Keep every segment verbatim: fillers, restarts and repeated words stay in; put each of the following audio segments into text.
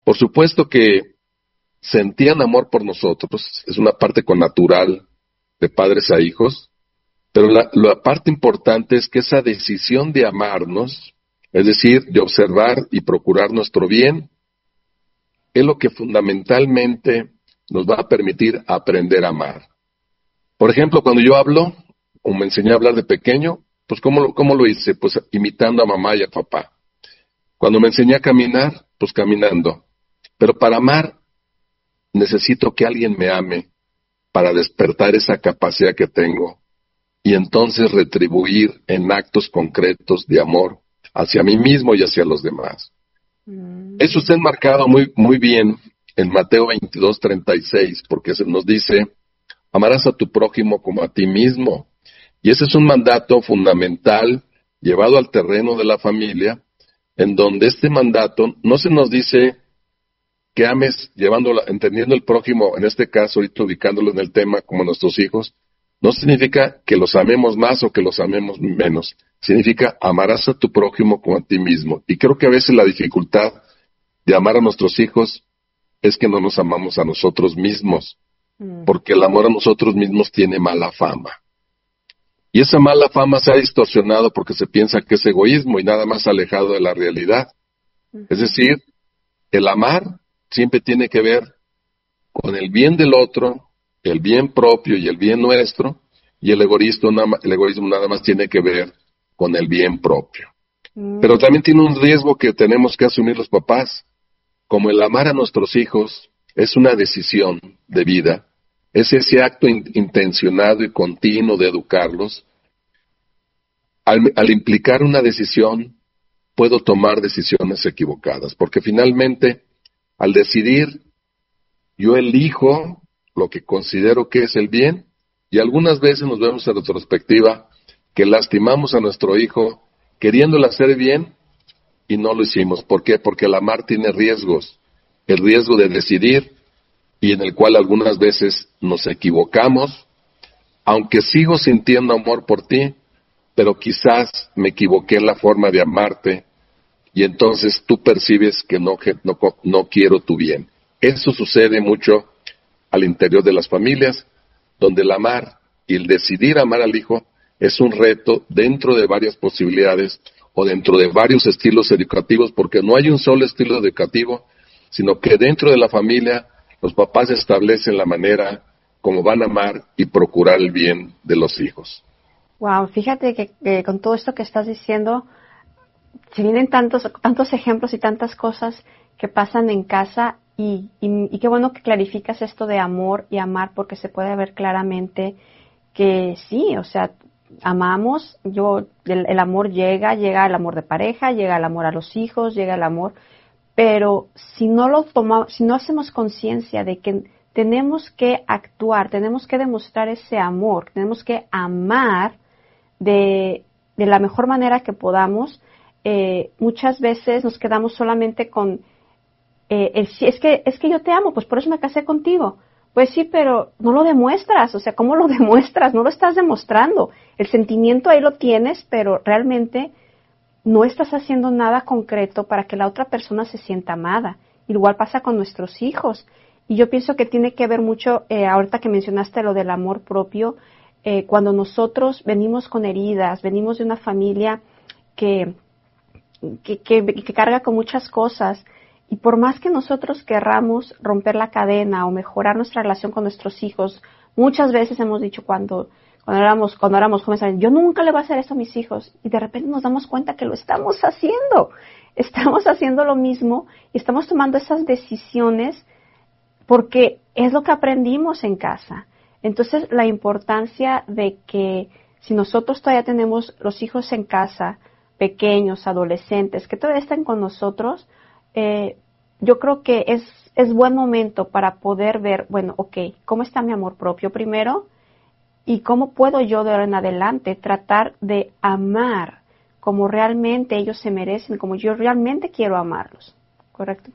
Por supuesto que sentían amor por nosotros, es una parte connatural de padres a hijos, pero la, la parte importante es que esa decisión de amarnos, es decir, de observar y procurar nuestro bien, es lo que fundamentalmente nos va a permitir aprender a amar. Por ejemplo, cuando yo hablo, o me enseñé a hablar de pequeño, pues ¿cómo lo, cómo lo hice? Pues imitando a mamá y a papá. Cuando me enseñé a caminar, pues caminando. Pero para amar, necesito que alguien me ame para despertar esa capacidad que tengo y entonces retribuir en actos concretos de amor hacia mí mismo y hacia los demás. Mm. Eso está enmarcado muy, muy bien en Mateo veintidós, treinta y seis, porque se nos dice, amarás a tu prójimo como a ti mismo. Y ese es un mandato fundamental llevado al terreno de la familia, en donde este mandato no se nos dice que ames llevándolo, entendiendo el prójimo, en este caso, ahorita ubicándolo en el tema como nuestros hijos, no significa que los amemos más o que los amemos menos. Significa amarás a tu prójimo como a ti mismo. Y creo que a veces la dificultad de amar a nuestros hijos es que no nos amamos a nosotros mismos, mm. porque el amor a nosotros mismos tiene mala fama. Y esa mala fama se ha distorsionado porque se piensa que es egoísmo y nada más alejado de la realidad. Mm. Es decir, el amar siempre tiene que ver con el bien del otro, el bien propio y el bien nuestro, y el egoísmo, el egoísmo nada más tiene que ver con el bien propio. Mm. Pero también tiene un riesgo que tenemos que asumir los papás. Como el amar a nuestros hijos es una decisión de vida, es ese acto in- intencionado y continuo de educarlos, al, al implicar una decisión, puedo tomar decisiones equivocadas, porque finalmente, al decidir, yo elijo lo que considero que es el bien, y algunas veces nos vemos en retrospectiva que lastimamos a nuestro hijo queriéndole hacer bien y no lo hicimos. ¿Por qué? Porque el amar tiene riesgos, el riesgo de decidir y en el cual algunas veces nos equivocamos, aunque sigo sintiendo amor por ti, pero quizás me equivoqué en la forma de amarte y entonces tú percibes que no, no, no quiero tu bien. Eso sucede mucho al interior de las familias, donde el amar y el decidir amar al hijo es un reto dentro de varias posibilidades o dentro de varios estilos educativos, porque no hay un solo estilo educativo, sino que dentro de la familia los papás establecen la manera como van a amar y procurar el bien de los hijos. Wow, fíjate que, que con todo esto que estás diciendo, se vienen tantos, tantos ejemplos y tantas cosas que pasan en casa y, y, y qué bueno que clarificas esto de amor y amar, porque se puede ver claramente que sí, o sea, amamos, yo, el, el amor llega, llega el amor de pareja, llega el amor a los hijos, llega el amor, pero si no lo tomamos, si no hacemos conciencia de que tenemos que actuar, tenemos que demostrar ese amor, tenemos que amar de, de la mejor manera que podamos, eh, muchas veces nos quedamos solamente con eh, el, es que es que yo te amo, pues por eso me casé contigo. Pues sí, pero no lo demuestras, o sea, ¿cómo lo demuestras? No lo estás demostrando. El sentimiento ahí lo tienes, pero realmente no estás haciendo nada concreto para que la otra persona se sienta amada. Igual pasa con nuestros hijos. Y yo pienso que tiene que ver mucho, eh, ahorita que mencionaste lo del amor propio, eh, cuando nosotros venimos con heridas, venimos de una familia que, que, que, que carga con muchas cosas, y por más que nosotros querramos romper la cadena o mejorar nuestra relación con nuestros hijos, muchas veces hemos dicho cuando, cuando éramos, cuando éramos jóvenes, yo nunca le voy a hacer esto a mis hijos, y de repente nos damos cuenta que lo estamos haciendo, estamos haciendo lo mismo, y estamos tomando esas decisiones porque es lo que aprendimos en casa. Entonces, la importancia de que si nosotros todavía tenemos los hijos en casa, pequeños, adolescentes, que todavía están con nosotros, eh, yo creo que es, es buen momento para poder ver, bueno, ok, ¿cómo está mi amor propio primero? Y cómo puedo yo de ahora en adelante tratar de amar como realmente ellos se merecen, como yo realmente quiero amarlos, ¿correcto?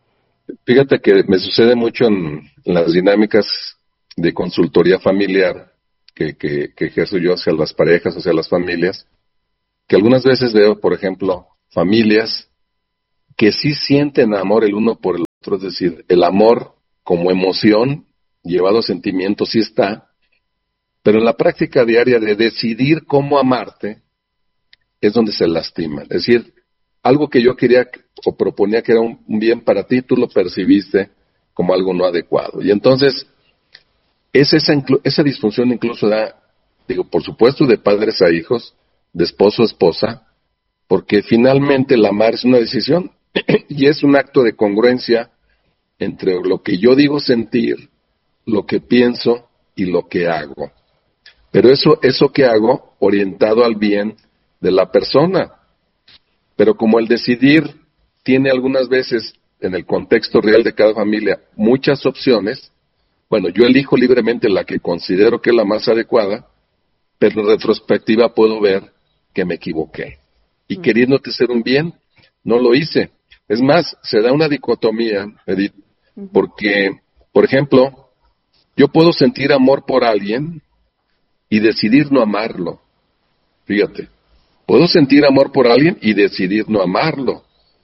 Fíjate que me sucede mucho en, en las dinámicas de consultoría familiar que, que, que ejerzo yo hacia las parejas, hacia las familias, que algunas veces veo, por ejemplo, familias que sí sienten amor el uno por el otro, es decir, el amor como emoción, llevado a sentimientos, sí está, pero en la práctica diaria de decidir cómo amarte, es donde se lastima. Es decir, algo que yo quería o proponía que era un, un bien para ti, tú lo percibiste como algo no adecuado. Y entonces, es esa, esa disfunción incluso da, digo, por supuesto, de padres a hijos, de esposo a esposa, porque finalmente el amar es una decisión y es un acto de congruencia entre lo que yo digo sentir, lo que pienso y lo que hago. Pero eso, eso que hago orientado al bien de la persona. Pero como el decidir tiene algunas veces, en el contexto real de cada familia, muchas opciones, bueno, yo elijo libremente la que considero que es la más adecuada, pero en retrospectiva puedo ver que me equivoqué. Y queriéndote hacer un bien, no lo hice. Es más, se da una dicotomía, Edith, porque, por ejemplo, yo puedo sentir amor por alguien y decidir no amarlo. Fíjate, puedo sentir amor por alguien y decidir no amarlo.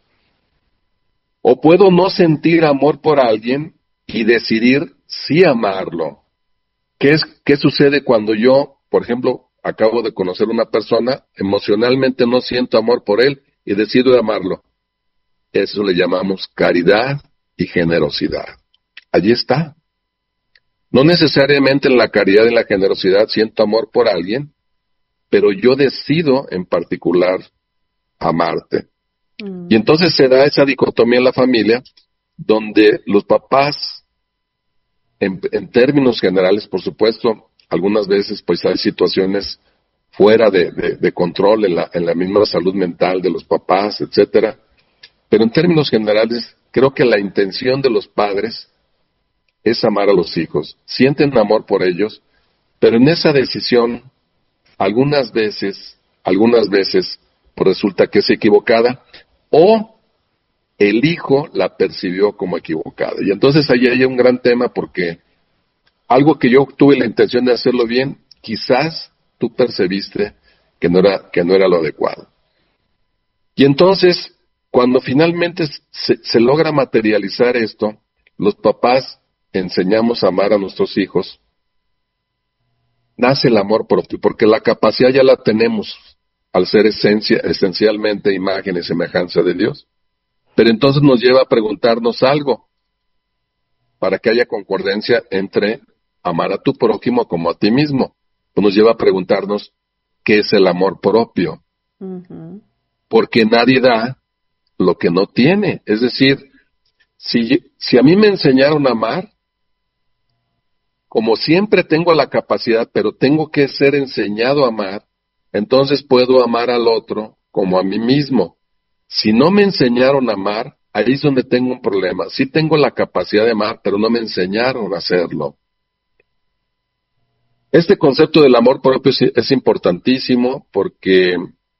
O puedo no sentir amor por alguien y decidir sí amarlo. ¿Qué es, qué sucede cuando yo, por ejemplo, acabo de conocer una persona, emocionalmente no siento amor por él y decido amarlo? Eso le llamamos caridad y generosidad. Allí está. No necesariamente en la caridad y la generosidad siento amor por alguien, pero yo decido en particular amarte. Mm. Y entonces se da esa dicotomía en la familia, donde los papás, en, en términos generales, por supuesto, algunas veces pues hay situaciones fuera de, de, de control en la, en la misma salud mental de los papás, etcétera. Pero en términos generales, creo que la intención de los padres es amar a los hijos. Sienten amor por ellos, pero en esa decisión, algunas veces, algunas veces, pues resulta que es equivocada, o el hijo la percibió como equivocada. Y entonces ahí hay un gran tema, porque algo que yo tuve la intención de hacerlo bien, quizás tú percibiste que no era, que no era lo adecuado. Y entonces, cuando finalmente se, se logra materializar esto, los papás enseñamos a amar a nuestros hijos, nace el amor propio, porque la capacidad ya la tenemos al ser esencia, esencialmente imagen y semejanza de Dios. Pero entonces nos lleva a preguntarnos algo, para que haya concordancia entre amar a tu prójimo como a ti mismo. Pues nos lleva a preguntarnos, ¿qué es el amor propio? Uh-huh. Porque nadie da lo que no tiene. Es decir, si, si a mí me enseñaron a amar, como siempre tengo la capacidad, pero tengo que ser enseñado a amar, entonces puedo amar al otro como a mí mismo. Si no me enseñaron a amar, ahí es donde tengo un problema. Sí tengo la capacidad de amar, pero no me enseñaron a hacerlo. Este concepto del amor propio es, es importantísimo porque,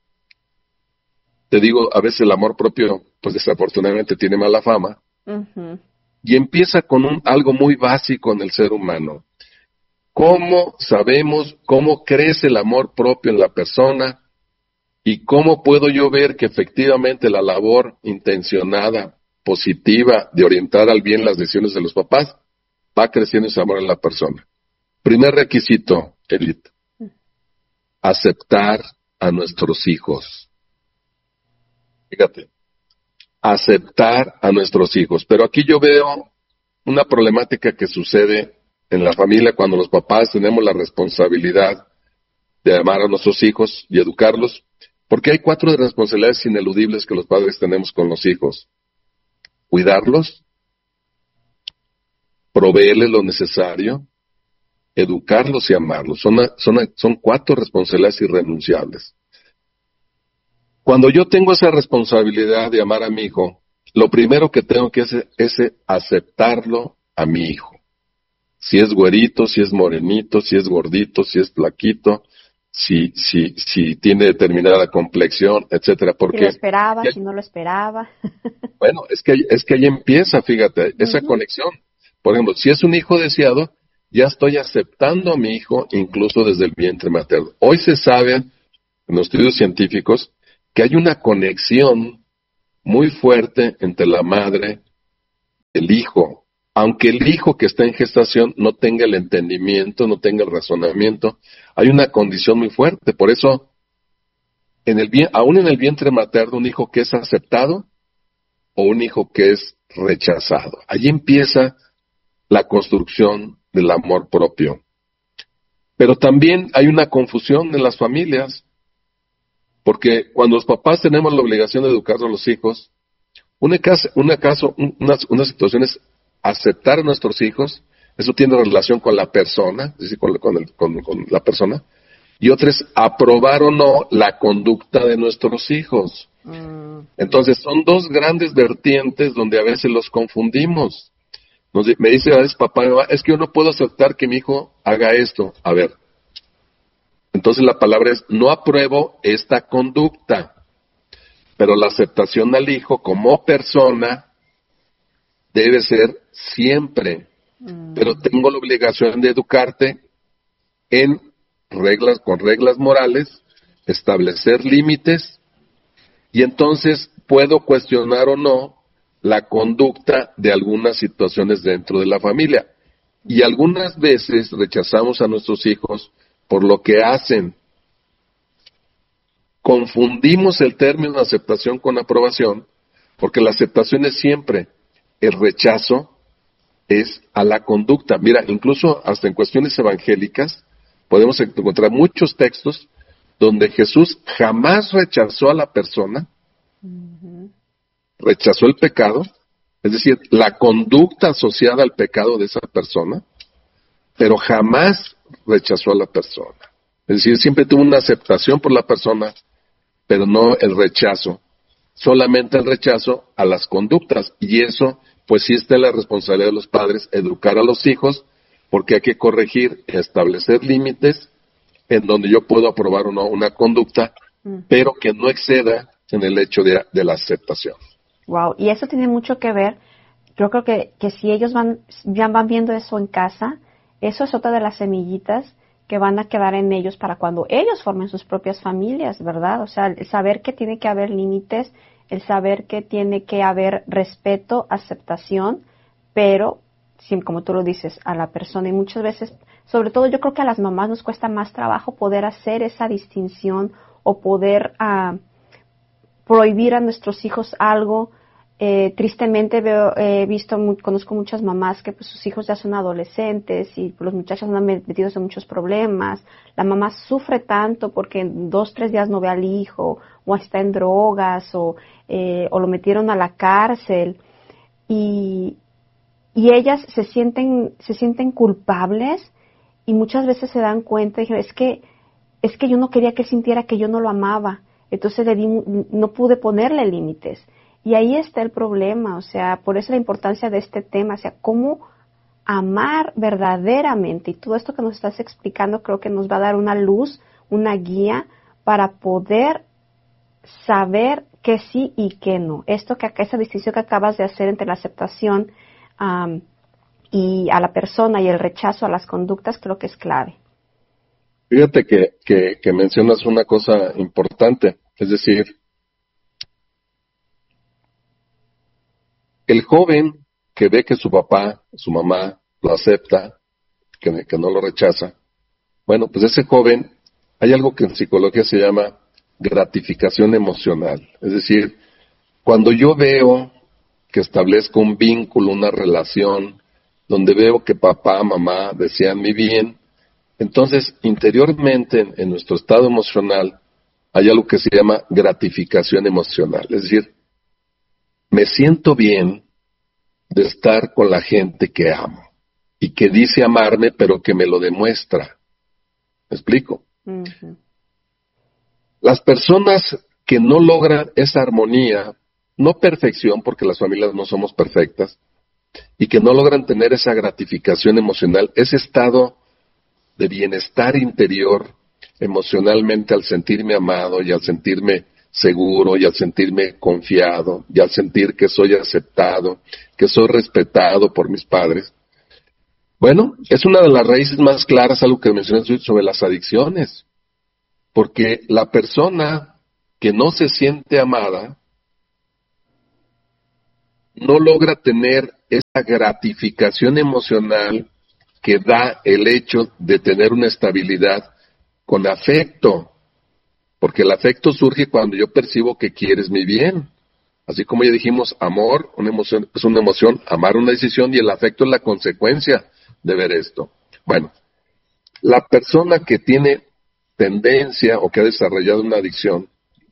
te digo, a veces el amor propio, pues desafortunadamente tiene mala fama. Uh-huh. Y empieza con un, algo muy básico en el ser humano. ¿Cómo sabemos, cómo crece el amor propio en la persona? ¿Y cómo puedo yo ver que efectivamente la labor intencionada, positiva, de orientar al bien las decisiones de los papás, va creciendo ese amor en la persona? Primer requisito, Edith, aceptar a nuestros hijos. Fíjate, aceptar a nuestros hijos. Pero aquí yo veo una problemática que sucede en la familia cuando los papás tenemos la responsabilidad de amar a nuestros hijos y educarlos, porque hay cuatro responsabilidades ineludibles que los padres tenemos con los hijos. Cuidarlos, proveerles lo necesario, educarlos y amarlos. Son, son, son cuatro responsabilidades irrenunciables. Cuando yo tengo esa responsabilidad de amar a mi hijo, lo primero que tengo que hacer es aceptarlo a mi hijo. Si es güerito, si es morenito, si es gordito, si es flaquito, si, si, si tiene determinada complexión, etcétera. Porque si lo esperaba, ya, si no lo esperaba. Bueno, es que, es que ahí empieza, fíjate, esa uh-huh. conexión. Por ejemplo, si es un hijo deseado, ya estoy aceptando a mi hijo incluso desde el vientre materno. Hoy se sabe, en los estudios científicos, que hay una conexión muy fuerte entre la madre el hijo, aunque el hijo que está en gestación no tenga el entendimiento, no tenga el razonamiento, hay una condición muy fuerte. Por eso, en el bien, aún en el vientre materno, un hijo que es aceptado o un hijo que es rechazado. Allí empieza la construcción del amor propio. Pero también hay una confusión en las familias, porque cuando los papás tenemos la obligación de educar a los hijos, una caso, una, caso, una, una situación es aceptar a nuestros hijos, eso tiene relación con la persona, es decir, con, con, el, con, con la persona, y otra es aprobar o no la conducta de nuestros hijos. Mm. Entonces son dos grandes vertientes donde a veces los confundimos. Nos, me dice a veces papá, es que yo no puedo aceptar que mi hijo haga esto. A ver, entonces la palabra es, no apruebo esta conducta, pero la aceptación al hijo como persona debe ser siempre. Mm. Pero tengo la obligación de educarte en reglas, con reglas morales, establecer límites, y entonces puedo cuestionar o no la conducta de algunas situaciones dentro de la familia. Y algunas veces rechazamos a nuestros hijos por lo que hacen. Confundimos el término aceptación con aprobación, porque la aceptación es siempre, el rechazo es a la conducta. Mira, incluso hasta en cuestiones evangélicas podemos encontrar muchos textos donde Jesús jamás rechazó a la persona, uh-huh. rechazó el pecado, es decir, la conducta asociada al pecado de esa persona, pero jamás rechazó a la persona. Es decir, siempre tuvo una aceptación por la persona, pero no el rechazo, solamente el rechazo a las conductas. Y eso, pues sí está en la responsabilidad de los padres, educar a los hijos, porque hay que corregir, establecer límites en donde yo puedo aprobar o no una conducta, mm. pero que no exceda en el hecho de, de la aceptación. Wow, y eso tiene mucho que ver. Yo creo que, que si ellos van, ya van viendo eso en casa, eso es otra de las semillitas que van a quedar en ellos para cuando ellos formen sus propias familias, ¿verdad? O sea, el saber que tiene que haber límites, el saber que tiene que haber respeto, aceptación, pero, como tú lo dices, a la persona. Y muchas veces, sobre todo yo creo que a las mamás nos cuesta más trabajo poder hacer esa distinción o poder uh, prohibir a nuestros hijos algo. Eh, tristemente veo, he eh, visto, muy, conozco muchas mamás que pues sus hijos ya son adolescentes y pues, los muchachos andan metidos en muchos problemas. La mamá sufre tanto porque en dos, tres días no ve al hijo, o está en drogas, o, eh, o lo metieron a la cárcel. Y, y ellas se sienten, se sienten culpables y muchas veces se dan cuenta y dicen, es que, es que yo no quería que sintiera que yo no lo amaba. Entonces le di, no pude ponerle límites. Y ahí está el problema, o sea, por eso la importancia de este tema, o sea, cómo amar verdaderamente. Y todo esto que nos estás explicando creo que nos va a dar una luz, una guía para poder saber qué sí y qué no. Esto que esa distinción que acabas de hacer entre la aceptación um, y a la persona y el rechazo a las conductas creo que es clave. Fíjate que, que, que mencionas una cosa importante, es decir, el joven que ve que su papá, su mamá lo acepta, que, que no lo rechaza, bueno, pues ese joven, hay algo que en psicología se llama gratificación emocional. Es decir, cuando yo veo que establezco un vínculo, una relación, donde veo que papá, mamá desean mi bien, entonces interiormente en, en nuestro estado emocional hay algo que se llama gratificación emocional. Es decir, me siento bien de estar con la gente que amo y que dice amarme, pero que me lo demuestra. ¿Me explico? Uh-huh. Las personas que no logran esa armonía, no perfección, porque las familias no somos perfectas, y que no logran tener esa gratificación emocional, ese estado de bienestar interior emocionalmente al sentirme amado y al sentirme seguro y al sentirme confiado y al sentir que soy aceptado, que soy respetado por mis padres. Bueno, es una de las raíces más claras, algo que mencioné sobre las adicciones, porque la persona que no se siente amada no logra tener esa gratificación emocional que da el hecho de tener una estabilidad con afecto, porque el afecto surge cuando yo percibo que quieres mi bien. Así como ya dijimos, amor, una emoción, es una emoción, amar una decisión, y el afecto es la consecuencia de ver esto. Bueno, la persona que tiene tendencia o que ha desarrollado una adicción,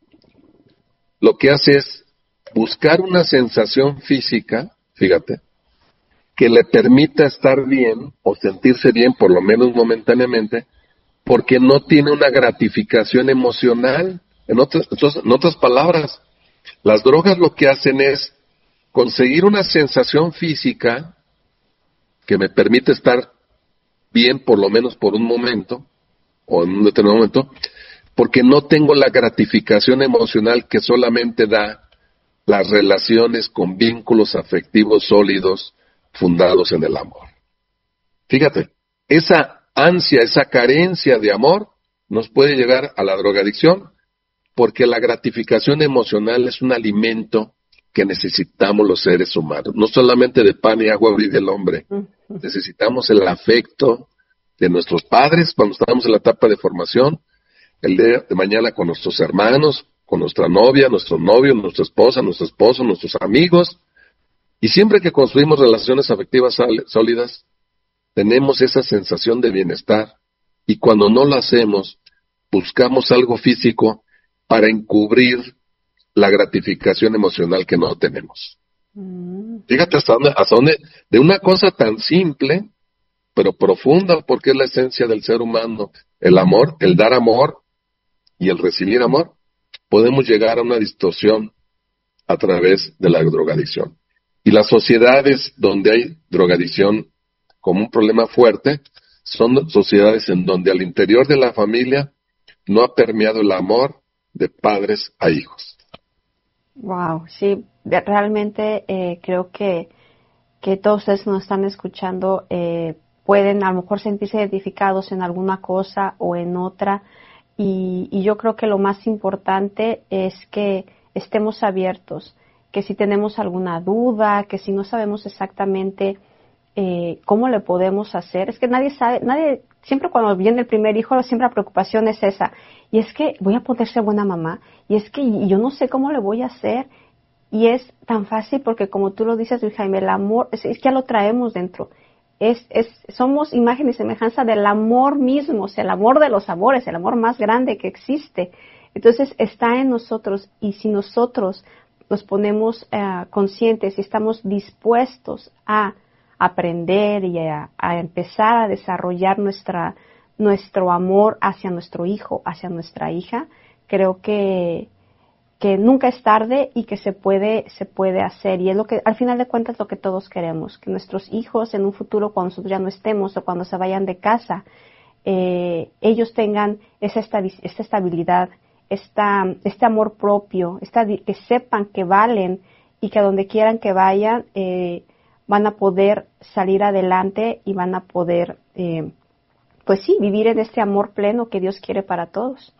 lo que hace es buscar una sensación física, fíjate, que le permita estar bien o sentirse bien, por lo menos momentáneamente, porque no tiene una gratificación emocional. En otras, en otras palabras, las drogas lo que hacen es conseguir una sensación física que me permite estar bien por lo menos por un momento, o en un determinado momento, porque no tengo la gratificación emocional que solamente da las relaciones con vínculos afectivos sólidos fundados en el amor. Fíjate, esa ansia, esa carencia de amor nos puede llegar a la drogadicción, porque la gratificación emocional es un alimento que necesitamos los seres humanos. No solamente de pan y agua vive el hombre. Necesitamos el afecto de nuestros padres cuando estamos en la etapa de formación, el día de mañana con nuestros hermanos, con nuestra novia, nuestro novio, nuestra esposa, nuestro esposo, nuestros amigos. Y siempre que construimos relaciones afectivas sólidas, tenemos esa sensación de bienestar. Y cuando no lo hacemos, buscamos algo físico para encubrir la gratificación emocional que no tenemos. Mm. Fíjate hasta dónde, hasta dónde, de una cosa tan simple, pero profunda, porque es la esencia del ser humano, el amor, el dar amor y el recibir amor, podemos llegar a una distorsión a través de la drogadicción. Y las sociedades donde hay drogadicción como un problema fuerte, son sociedades en donde al interior de la familia no ha permeado el amor de padres a hijos. Wow, sí, de, realmente eh, creo que, que todos ustedes nos están escuchando eh, pueden a lo mejor sentirse identificados en alguna cosa o en otra, y, y yo creo que lo más importante es que estemos abiertos, que si tenemos alguna duda, que si no sabemos exactamente eh, cómo le podemos hacer, es que nadie sabe, nadie, siempre cuando viene el primer hijo, siempre la preocupación es esa, y es que voy a poder ser buena mamá, y es que y yo no sé cómo le voy a hacer, y es tan fácil porque como tú lo dices, Luis Jaime, el amor, es, es que ya lo traemos dentro, es, es, somos imagen y semejanza del amor mismo, o sea, el amor de los amores, el amor más grande que existe, entonces está en nosotros, y si nosotros nos ponemos uh, conscientes y estamos dispuestos a aprender y a, a empezar a desarrollar nuestra, nuestro amor hacia nuestro hijo, hacia nuestra hija, creo que, que nunca es tarde y que se puede, se puede hacer. Y es lo que, al final de cuentas, lo que todos queremos, que nuestros hijos en un futuro, cuando nosotros ya no estemos o cuando se vayan de casa, eh, ellos tengan esa, estabi- esta estabilidad, esta, este amor propio, esta, que sepan que valen y que a donde quieran que vayan, eh, van a poder salir adelante y van a poder, eh, pues sí, vivir en este amor pleno que Dios quiere para todos.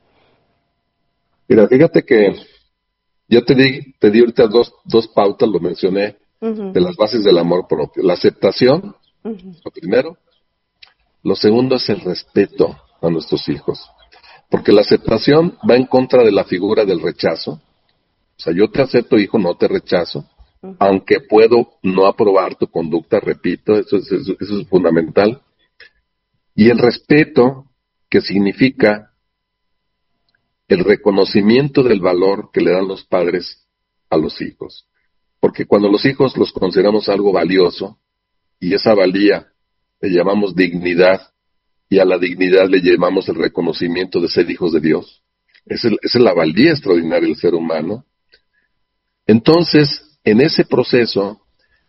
Mira, fíjate que yo te di, te di ahorita dos, dos pautas, lo mencioné, uh-huh. de las bases del amor propio. La aceptación, uh-huh. lo primero. Lo segundo es el respeto a nuestros hijos. Porque la aceptación va en contra de la figura del rechazo. O sea, yo te acepto, hijo, no te rechazo. Uh-huh. Aunque puedo no aprobar tu conducta, repito, eso es, eso, eso es fundamental. Y el respeto, que significa el reconocimiento del valor que le dan los padres a los hijos. Porque cuando los hijos los consideramos algo valioso, y esa valía le llamamos dignidad, y a la dignidad le llamamos el reconocimiento de ser hijos de Dios, esa es, esa es la valía extraordinaria del ser humano. Entonces, en ese proceso,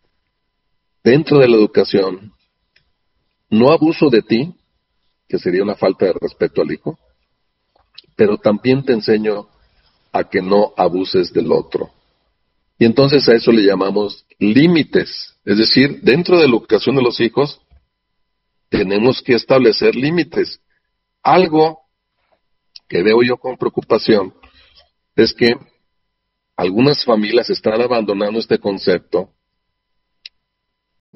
dentro de la educación, no abuso de ti, que sería una falta de respeto al hijo, pero también te enseño a que no abuses del otro. Y entonces a eso le llamamos límites. Es decir, dentro de la educación de los hijos, tenemos que establecer límites. Algo que veo yo con preocupación es que algunas familias están abandonando este concepto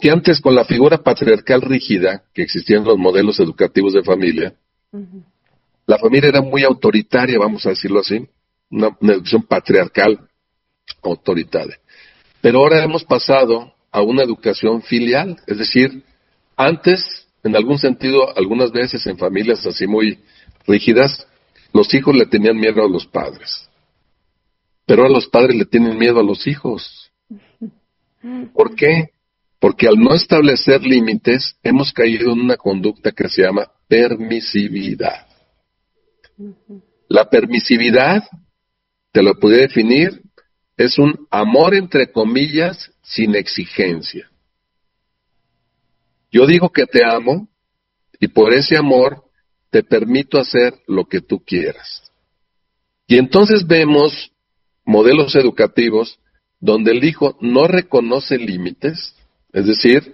Porque antes, con la figura patriarcal rígida que existía en los modelos educativos de familia, uh-huh. la familia era muy autoritaria, vamos a decirlo así, una, una educación patriarcal autoritaria. Pero ahora hemos pasado a una educación filial, es decir, antes, en algún sentido, algunas veces en familias así muy rígidas, los hijos le tenían miedo a los padres. Pero ahora los padres le tienen miedo a los hijos. ¿Por qué? Porque al no establecer límites, hemos caído en una conducta que se llama permisividad. La permisividad, te lo podría definir, es un amor entre comillas sin exigencia. Yo digo que te amo y por ese amor te permito hacer lo que tú quieras. Y entonces vemos modelos educativos donde el hijo no reconoce límites, es decir,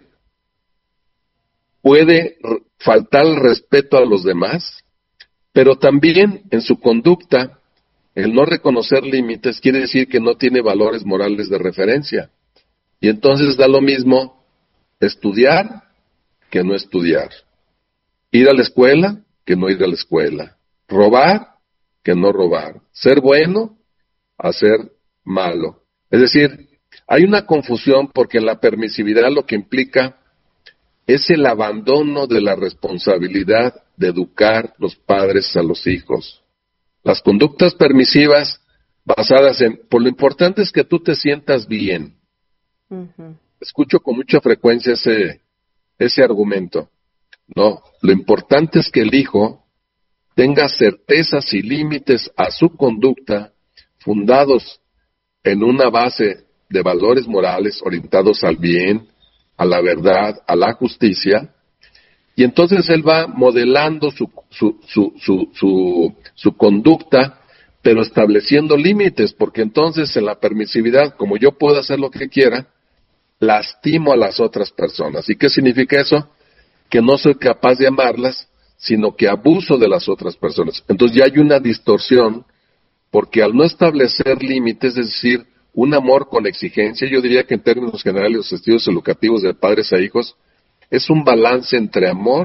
puede faltar el respeto a los demás, pero también en su conducta, el no reconocer límites quiere decir que no tiene valores morales de referencia. Y entonces da lo mismo estudiar que no estudiar. Ir a la escuela que no ir a la escuela. Robar que no robar. Ser bueno a ser malo. Es decir, hay una confusión porque en la permisividad lo que implica es el abandono de la responsabilidad de educar los padres a los hijos. Las conductas permisivas basadas en, por lo importante es que tú te sientas bien. Uh-huh. Escucho con mucha frecuencia ese, ese argumento. No, lo importante es que el hijo tenga certezas y límites a su conducta fundados en una base de valores morales orientados al bien, a la verdad, a la justicia, y entonces él va modelando su, su, su, su, su, su conducta, pero estableciendo límites, porque entonces en la permisividad, como yo puedo hacer lo que quiera, lastimo a las otras personas. ¿Y qué significa eso? Que no soy capaz de amarlas, sino que abuso de las otras personas. Entonces ya hay una distorsión, porque al no establecer límites, es decir, un amor con exigencia, yo diría que en términos generales los estudios educativos de padres a hijos, es un balance entre amor,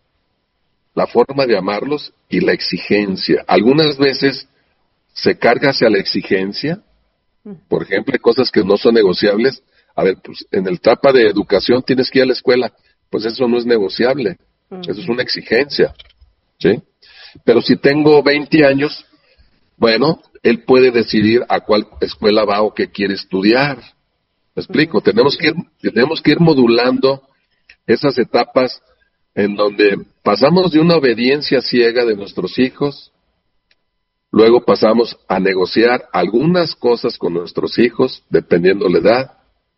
la forma de amarlos y la exigencia. Algunas veces se carga hacia la exigencia, por ejemplo, hay cosas que no son negociables. A ver, pues en el etapa de educación tienes que ir a la escuela, pues eso no es negociable, uh-huh. Eso es una exigencia, ¿sí? Pero si tengo veinte años, bueno, él puede decidir a cuál escuela va o qué quiere estudiar. ¿Me explico? Uh-huh. Tenemos que ir, tenemos que ir modulando esas etapas en donde pasamos de una obediencia ciega de nuestros hijos, luego pasamos a negociar algunas cosas con nuestros hijos, dependiendo la edad,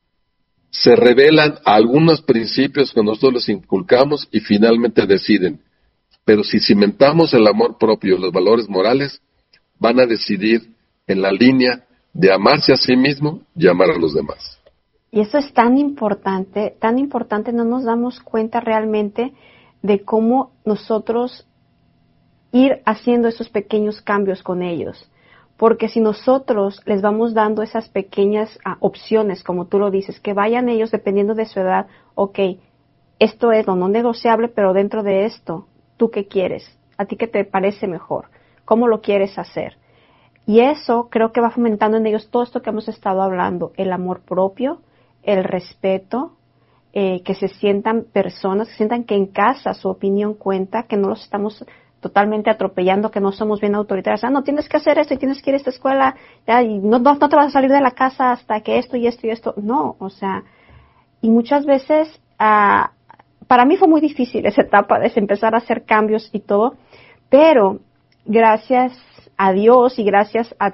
se revelan algunos principios que nosotros les inculcamos y finalmente deciden. Pero si cimentamos el amor propio y los valores morales, van a decidir en la línea de amarse a sí mismo y amar a los demás. Y eso es tan importante, tan importante, no nos damos cuenta realmente de cómo nosotros ir haciendo esos pequeños cambios con ellos. Porque si nosotros les vamos dando esas pequeñas ah, opciones, como tú lo dices, que vayan ellos dependiendo de su edad, ok, esto es lo no negociable, pero dentro de esto, ¿tú qué quieres? ¿A ti qué te parece mejor? ¿Cómo lo quieres hacer? Y eso creo que va fomentando en ellos todo esto que hemos estado hablando, el amor propio, el respeto, eh, que se sientan personas, que sientan que en casa su opinión cuenta, que no los estamos totalmente atropellando, que no somos bien autoritarios. Ah, no, tienes que hacer esto y tienes que ir a esta escuela, ya, y no, no, no te vas a salir de la casa hasta que esto y esto y esto. No, o sea, y muchas veces, ah, para mí fue muy difícil esa etapa de empezar a hacer cambios y todo, pero gracias a Dios y gracias a,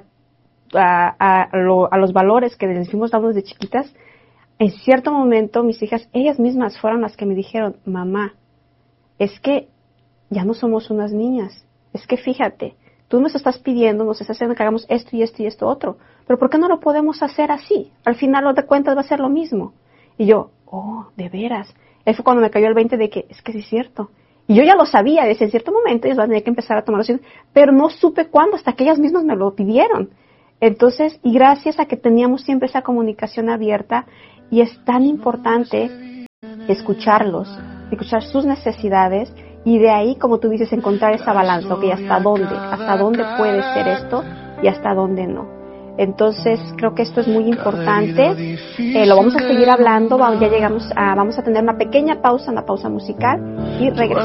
a, a, lo, a los valores que les fuimos dando desde chiquitas, en cierto momento mis hijas, ellas mismas fueron las que me dijeron, mamá, es que ya no somos unas niñas, es que fíjate, tú nos estás pidiendo, nos estás haciendo que hagamos esto y esto y esto otro, pero ¿por qué no lo podemos hacer así? Al final, lo de cuentas, va a ser lo mismo. Y yo, oh, de veras. Ahí fue cuando me cayó el veinte de que, es que sí es cierto. Y yo ya lo sabía, desde en cierto momento ellos van a tener que empezar a tomar decisiones, pero no supe cuándo, hasta que ellas mismas me lo pidieron. Entonces, y gracias a que teníamos siempre esa comunicación abierta, y es tan importante escucharlos, escuchar sus necesidades y de ahí, como tú dices, encontrar esa balanza, ok, hasta dónde, hasta dónde puede ser esto y hasta dónde no. Entonces creo que esto es muy importante, eh, lo vamos a seguir hablando, ya llegamos a, vamos a tener una pequeña pausa, una pausa musical y regresamos.